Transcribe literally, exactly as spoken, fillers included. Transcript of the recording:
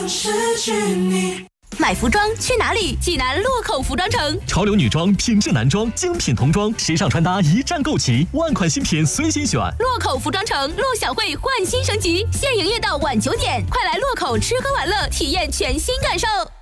失去你。 买服装去哪里？济南洛口服装城， 潮流女装、品质男装、精品童装、时尚穿搭一站购齐，万款新品随心选。 洛口服装城，陆小慧焕新升级，现营业到晚九点，快来洛口吃喝玩乐，体验全新感受。